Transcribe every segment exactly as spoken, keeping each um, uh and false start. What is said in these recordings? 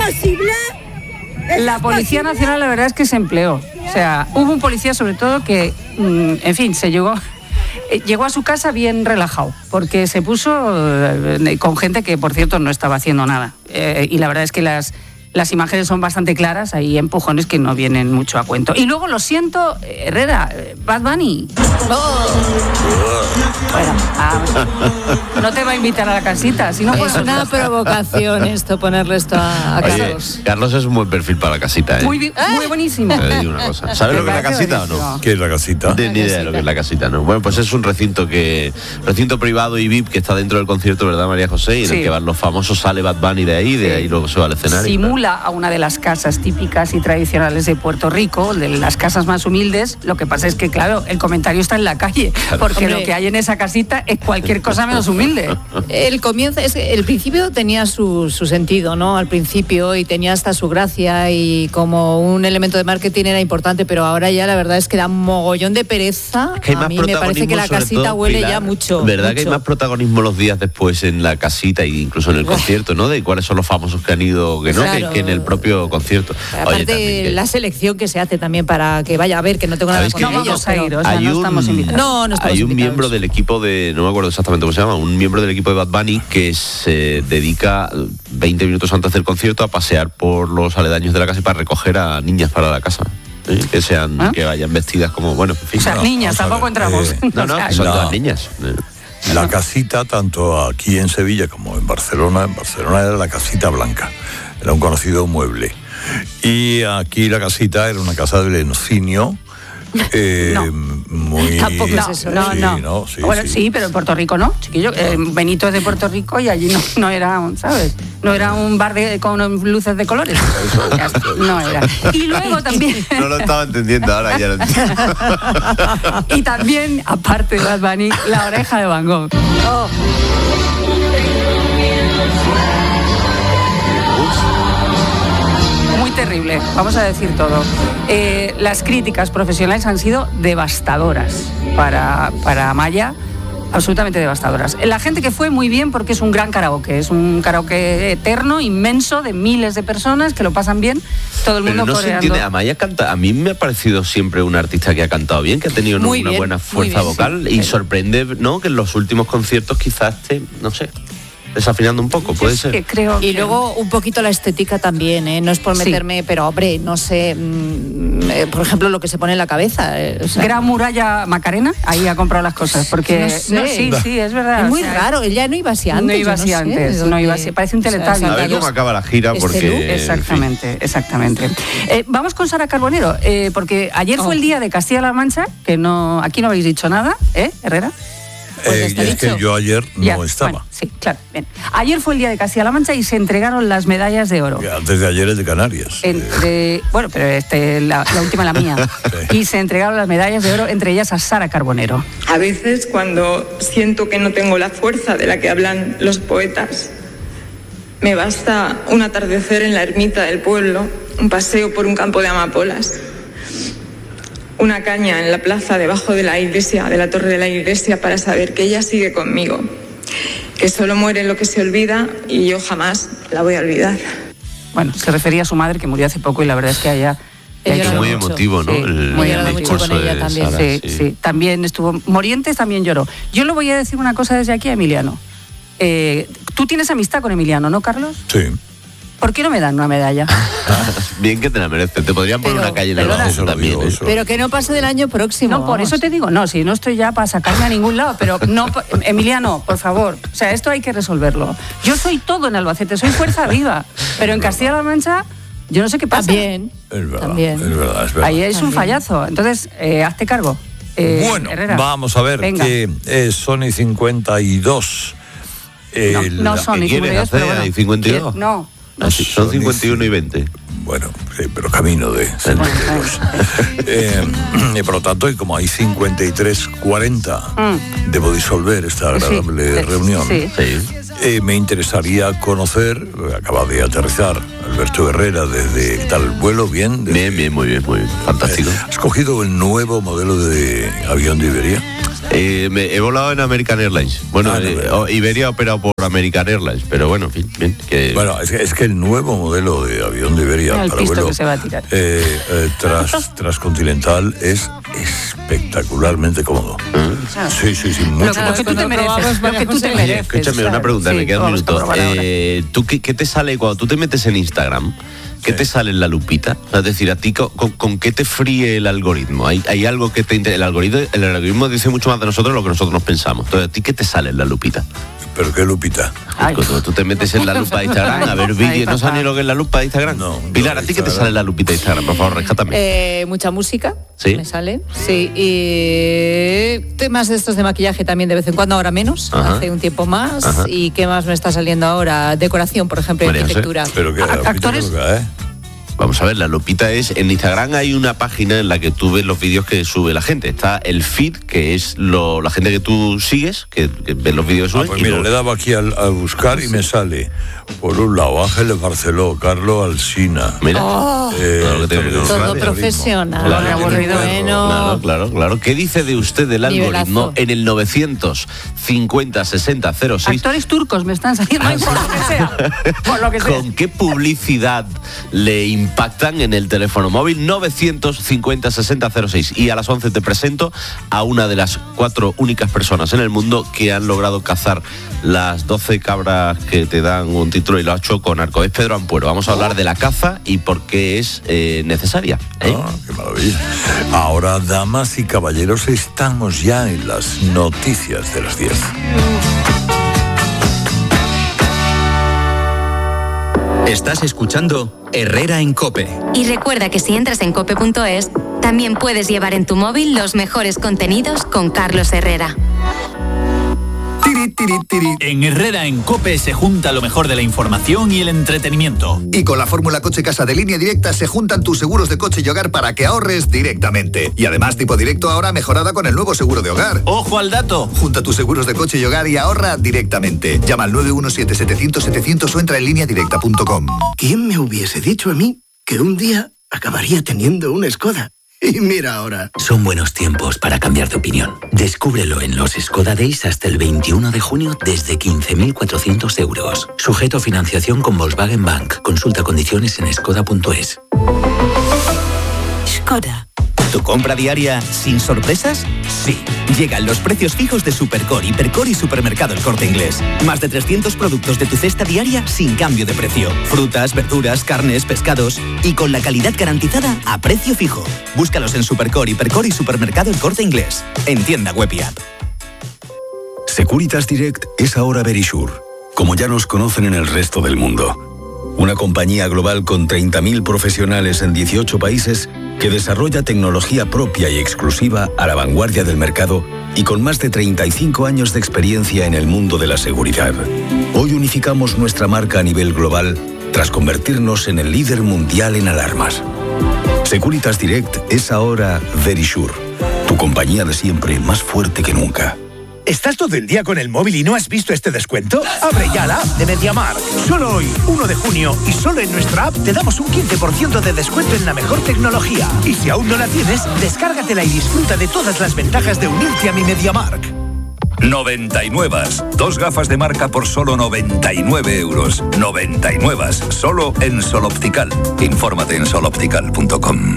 posible? La Policía Nacional, la verdad es que se empleó. O sea, hubo un policía sobre todo que, en fin, se llegó... Llegó a su casa bien relajado, porque se puso eh, con gente que, por cierto, no estaba haciendo nada. Eh, y la verdad es que las, las imágenes son bastante claras, hay empujones que no vienen mucho a cuento. Y luego, lo siento, Herrera, Bad Bunny. Oh. Bueno, ah, no te va a invitar a la casita, si no... Es una provocación esto, ponerle esto a, a Oye, Carlos. Carlos es un buen perfil para la casita, ¿eh? Muy, muy buenísimo. Te digo una cosa. ¿Sabes lo que es la casita o no? ¿Qué es la casita? No tienes ni idea de lo que es la casita, ¿no? Bueno, pues es un recinto que recinto privado y V I P que está dentro del concierto, ¿verdad, María José? Y en sí. el que van los famosos, sale Bad Bunny de ahí, de sí. ahí luego se va al escenario. Simula a una de las casas típicas y tradicionales de Puerto Rico, de las casas más humildes. Lo que pasa es que, claro, el comentario está en la calle, claro. porque Hombre. lo que hay en esa casita es cualquier cosa menos humilde. El comienzo, es que el principio tenía su, su sentido, ¿no? Al principio, y tenía hasta su gracia, y como un elemento de marketing era importante, pero ahora ya la verdad es que da un mogollón de pereza. Es que hay a más mí me parece que la casita todo, huele Pilar, ya mucho. ¿Verdad mucho. que hay más protagonismo los días después en la casita e incluso en el concierto, ¿no? De cuáles son los famosos que han ido, que no, claro. que, que en el propio concierto. Aparte, Oye, también, que... la selección que se hace también para que vaya a ver, que no tengo nada con no ellos. Vamos a ir, o sea, hay no un, estamos invitados. No, no estamos hay un invitados. miembro del equipo de, no me acuerdo exactamente cómo se llama, un miembro del equipo de Bad Bunny que se dedica veinte minutos antes del concierto a pasear por los aledaños de la casa para recoger a niñas para la casa. ¿Sí? Que sean, ¿Ah? que vayan vestidas como, bueno, en fin. O sea, no, niñas, tampoco entramos. Eh, no, no, son la, todas niñas. La casita, tanto aquí en Sevilla como en Barcelona, en Barcelona era la casita blanca, era un conocido mueble. Y aquí la casita era una casa de Leoncinio. Eh, no. muy Tampoco no, es eso. No, sí, no. no sí, bueno, sí. sí, pero en Puerto Rico no, chiquillo. Eh, Benito es de Puerto Rico y allí no, no era, ¿sabes? No era un bar de, con luces de colores. No era. Y luego también... No lo estaba entendiendo, ahora ya lo entiendo. Y también, aparte de Bad Bunny, la oreja de Van Gogh. Oh. Terrible, vamos a decir todo. Eh, las críticas profesionales han sido devastadoras para, para Amaya, absolutamente devastadoras. La gente que fue muy bien porque es un gran karaoke, es un karaoke eterno, inmenso, de miles de personas que lo pasan bien, todo el mundo Pero no coreando. Se entiende, Amaya canta, a mí me ha parecido siempre un artista que ha cantado bien, que ha tenido muy una bien, buena fuerza bien, vocal sí. y sorprende, ¿no? Que en los últimos conciertos quizás esté, no sé, desafinando un poco, puede ser. Que creo y que... luego un poquito la estética también, ¿eh? No es por meterme, sí. pero hombre, no sé, mmm, eh, por ejemplo, lo que se pone en la cabeza. Eh, o sea... Gran Muralla Macarena, ahí ha comprado las cosas, porque... No sé. No, sí, sí, es verdad. Es muy o sea, raro, ella no iba así antes. No iba así no antes, sé, no iba así, parece un teletubby. O sea, a ver cómo acaba la gira, porque... Este exactamente, en fin. exactamente. Eh, vamos con Sara Carbonero, eh, porque ayer oh. fue el día de Castilla-La Mancha, que no, aquí no habéis dicho nada, ¿eh, Herrera? Pues eh, es que yo ayer no ya, estaba. Bueno, sí, claro. Bien. Ayer fue el día de Castilla-La Mancha y se entregaron las medallas de oro. Antes de ayer es de Canarias. Entre, bueno, pero este, la, la última la mía. Sí. Y se entregaron las medallas de oro, entre ellas a Sara Carbonero. A veces, cuando siento que no tengo la fuerza de la que hablan los poetas, me basta un atardecer en la ermita del pueblo, un paseo por un campo de amapolas, una caña en la plaza debajo de la iglesia, de la torre de la iglesia, para saber que ella sigue conmigo, que solo muere lo que se olvida y yo jamás la voy a olvidar. Bueno, se refería a su madre, que murió hace poco, y la verdad es que a ella... Es muy mucho. emotivo, ¿no? Sí, el, muy el mucho con ella también. Sara, sí, sí. sí, también estuvo... Morientes también lloró. Yo le voy a decir una cosa desde aquí a Emiliano. Eh, Tú tienes amistad con Emiliano, ¿no, Carlos? Sí. ¿Por qué no me dan una medalla? Bien que te la mereces. Te podrían poner pero, una calle en el bajo también. ¿eh? Pero que no pase del año próximo. No, por eso te digo, no, si no estoy ya para sacarme a ningún lado, pero no, Emiliano, por favor, o sea, esto hay que resolverlo. Yo soy todo en Albacete, soy fuerza viva, pero en Castilla-La Mancha yo no sé qué pasa. También. Es verdad, también. es verdad, es verdad. Ahí es un fallazo, entonces, eh, hazte cargo. Eh, bueno, Herrera. Vamos a ver, Venga. que eh, Sony cincuenta y dos. El, no, no Sony cincuenta y dos, pero bueno. cincuenta y dos? No. No, sí, son cincuenta y uno y veinte. Bueno, sí, pero camino de cincuenta y dos. eh, y por lo tanto, y como hay cincuenta y tres cuarenta, mm. debo disolver esta agradable sí, reunión. Sí. Sí. Eh, me interesaría conocer, acaba de aterrizar Alberto Herrera desde tal vuelo, bien. Desde, bien, bien, muy bien, muy bien. Fantástico. Eh, ¿Has cogido el nuevo modelo de avión de Iberia? Eh, me, he volado en American Airlines. Bueno, ah, no, eh, no. Iberia ha operado por American Airlines, pero bueno, bien, bien. Que... Bueno, es que, es que el nuevo modelo de avión de Iberia el para pisto vuelo que se va a tirar. Eh, eh, tras, transcontinental es espectacularmente cómodo. ¿Mm? Sí, sí, sí. Mucho lo, lo que tú te mereces. Lo que tú te mereces. Escúchame, ¿sabes? Una pregunta, sí, me queda un minuto. Eh, ¿tú qué, qué te sale cuando tú te metes en Instagram? ¿Qué sí. te sale en la lupita? O sea, es decir, ¿a ti con, con, con qué te fríe el algoritmo? ¿Hay, hay algo que te... El algoritmo, el algoritmo dice mucho más de nosotros de lo que nosotros nos pensamos. Entonces, ¿a ti qué te sale en la lupita? ¿Pero qué lupita? Cuando tú te metes en la lupa de Instagram a ver vídeos, ¿no sabes ni lo que es la lupa de Instagram? No. Pilar, no, ¿a ti qué te sale en la lupita de Instagram? Por favor, rescátame. Eh, mucha música. ¿Sí? Me sale. Sí. Y temas de estos de maquillaje también de vez en cuando, ahora menos. Ajá. Hace un tiempo más. Ajá. ¿Y qué más me está saliendo ahora? Decoración, por ejemplo, María, arquitectura. ¿sí? ¿Pero qué? ¿Actores? ¿eh? Vamos a ver, la lupita es... En Instagram hay una página en la que tú ves los vídeos que sube la gente. Está el feed, que es lo, la gente que tú sigues, que, que ves los vídeos que suben. Ah, pues mira, lo... le daba aquí al, a buscar y me sale, por un lado, Ángeles Barceló, Carlos Alsina. Mira. Oh, eh, claro que todo, todo profesional. Claro, aburrido. Bueno. Claro, claro, claro. ¿Qué dice de usted del algoritmo en el novecientos cincuenta sesenta cero seis? Actores turcos me están saliendo ahí por lo que sea. Por lo que sea. ¿Con qué publicidad le impactan en el teléfono móvil? Novecientos cincuenta sesenta cero seis. Y a las once te presento a una de las cuatro únicas personas en el mundo que han logrado cazar las doce cabras que te dan un título y lo ha hecho con arco. Es Pedro Ampuero. Vamos a hablar de la caza y por qué es eh, necesaria. ¿eh? Ah, qué maravilla. Ahora, damas y caballeros, estamos ya en las noticias de las diez. Estás escuchando Herrera en COPE. Y recuerda que si entras en cope punto es, también puedes llevar en tu móvil los mejores contenidos con Carlos Herrera. En Herrera en COPE se junta lo mejor de la información y el entretenimiento. Y con la fórmula Coche Casa de Línea Directa se juntan tus seguros de coche y hogar para que ahorres directamente. Y además tipo directo ahora mejorada con el nuevo seguro de hogar. ¡Ojo al dato! Junta tus seguros de coche y hogar y ahorra directamente. Llama al nueve uno siete, setecientos, setecientos o entra en línea directa punto com. ¿Quién me hubiese dicho a mí que un día acabaría teniendo una Skoda? Y mira ahora. Son buenos tiempos para cambiar de opinión. Descúbrelo en los Skoda Days hasta el veintiuno de junio desde quince mil cuatrocientos euros. Sujeto a financiación con Volkswagen Bank. Consulta condiciones en skoda punto es. Skoda. ¿Tu compra diaria sin sorpresas? Sí. Llegan los precios fijos de Supercore, Hipercore y Supermercado El Corte Inglés. Más de trescientos productos de tu cesta diaria sin cambio de precio. Frutas, verduras, carnes, pescados y con la calidad garantizada a precio fijo. Búscalos en Supercore, Hipercore y Supermercado El Corte Inglés. En tienda web y app. Securitas Direct es ahora Verisure, como ya nos conocen en el resto del mundo. Una compañía global con treinta mil profesionales en dieciocho países que desarrolla tecnología propia y exclusiva a la vanguardia del mercado y con más de treinta y cinco años de experiencia en el mundo de la seguridad. Hoy unificamos nuestra marca a nivel global tras convertirnos en el líder mundial en alarmas. Securitas Direct es ahora Verisure, tu compañía de siempre más fuerte que nunca. ¿Estás todo el día con el móvil y no has visto este descuento? Abre ya la app de MediaMarkt. Solo hoy, uno de junio, y solo en nuestra app te damos un quince por ciento de descuento en la mejor tecnología. Y si aún no la tienes, descárgatela y disfruta de todas las ventajas de unirte a mi MediaMarkt. noventa y nueve. Dos gafas de marca por solo noventa y nueve euros. noventa y nueve. Solo en Sol Optical. Infórmate en sol optical punto com.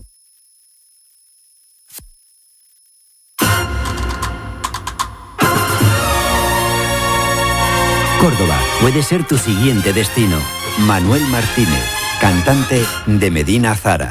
Córdoba puede ser tu siguiente destino. Manuel Martínez, cantante de Medina Zara.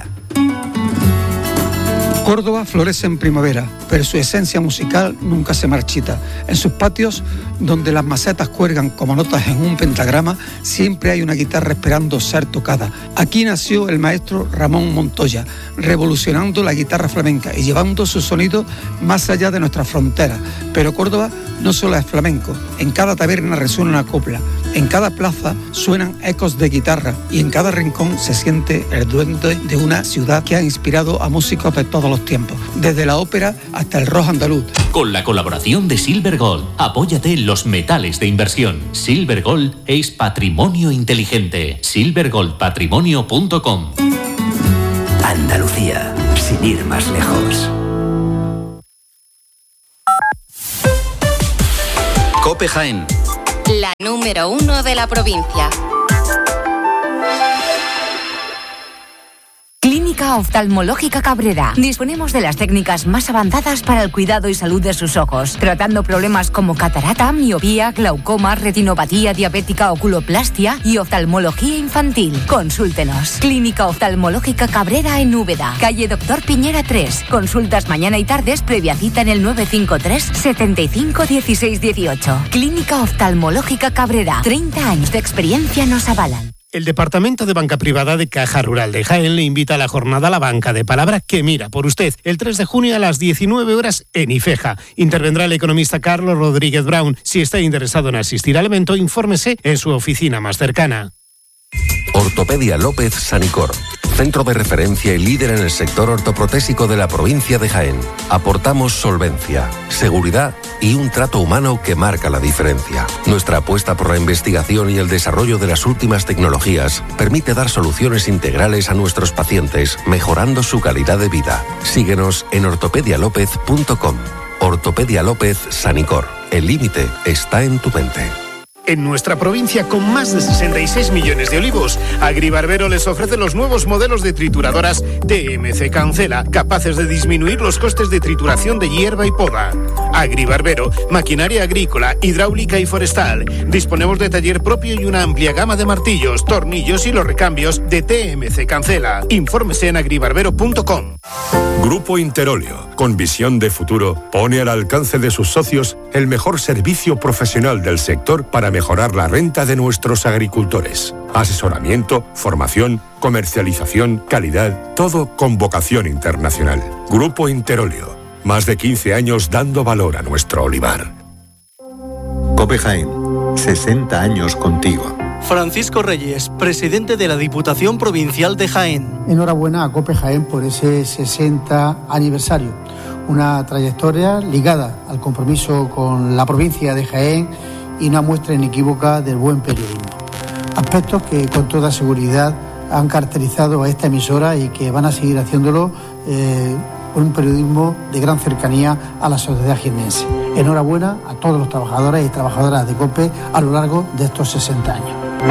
Córdoba florece en primavera, pero su esencia musical nunca se marchita. En sus patios, donde las macetas cuelgan como notas en un pentagrama, siempre hay una guitarra esperando ser tocada. Aquí nació el maestro Ramón Montoya, revolucionando la guitarra flamenca y llevando su sonido más allá de nuestras fronteras. Pero Córdoba no solo es flamenco, en cada taberna resuena una copla, en cada plaza suenan ecos de guitarra y en cada rincón se siente el duende de una ciudad que ha inspirado a músicos de todos los tiempos, desde la ópera hasta el rock andaluz. Con la colaboración de Silver Gold, apóyate en los metales de inversión. Silver Gold es patrimonio inteligente. silver gold patrimonio punto com. Andalucía, sin ir más lejos. COPE Jaén. La número uno de la provincia. Clínica Oftalmológica Cabrera. Disponemos de las técnicas más avanzadas para el cuidado y salud de sus ojos, tratando problemas como catarata, miopía, glaucoma, retinopatía diabética, oculoplastia y oftalmología infantil. Consúltenos. Clínica Oftalmológica Cabrera en Úbeda, calle Doctor Piñera tres. Consultas mañana y tardes previa cita en el nueve cinco tres, setenta y cinco, dieciséis dieciocho. Clínica Oftalmológica Cabrera. treinta años de experiencia nos avalan. El Departamento de Banca Privada de Caja Rural de Jaén le invita a la jornada La Banca de Palabra que mira por usted el tres de junio a las diecinueve horas en Ifeja. Intervendrá el economista Carlos Rodríguez Brown. Si está interesado en asistir al evento, infórmese en su oficina más cercana. Ortopedia López Sanicor. Centro de referencia y líder en el sector ortoprotésico de la provincia de Jaén. Aportamos solvencia, seguridad y un trato humano que marca la diferencia. Nuestra apuesta por la investigación y el desarrollo de las últimas tecnologías permite dar soluciones integrales a nuestros pacientes, mejorando su calidad de vida. Síguenos en ortopedia lópez punto com. Ortopedia López Sanicor. El límite está en tu mente. En nuestra provincia, con más de sesenta y seis millones de olivos, Agribarbero les ofrece los nuevos modelos de trituradoras T M C Cancela, capaces de disminuir los costes de trituración de hierba y poda. Agribarbero, maquinaria agrícola, hidráulica y forestal. Disponemos de taller propio y una amplia gama de martillos, tornillos y los recambios de T M C Cancela. Infórmese en agribarbero punto com. Grupo Interolio, con visión de futuro, pone al alcance de sus socios el mejor servicio profesional del sector para mejorar la renta de nuestros agricultores. Asesoramiento, formación, comercialización, calidad, todo con vocación internacional. Grupo Interolio, más de quince años dando valor a nuestro olivar. COPE Jaén, sesenta años contigo. Francisco Reyes, presidente de la Diputación Provincial de Jaén. Enhorabuena a COPE Jaén por ese sesenta aniversario. Una trayectoria ligada al compromiso con la provincia de Jaén y una muestra inequívoca del buen periodismo. Aspectos que con toda seguridad han caracterizado a esta emisora y que van a seguir haciéndolo eh, con un periodismo de gran cercanía a la sociedad jiennense. Enhorabuena a todos los trabajadores y trabajadoras de COPE a lo largo de estos sesenta años.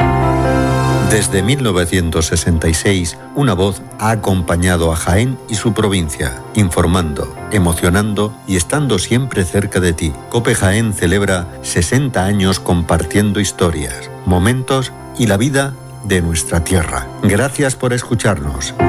Desde mil novecientos sesenta y seis, una voz ha acompañado a Jaén y su provincia, informando, emocionando y estando siempre cerca de ti. COPE Jaén celebra sesenta años compartiendo historias, momentos y la vida de nuestra tierra. Gracias por escucharnos.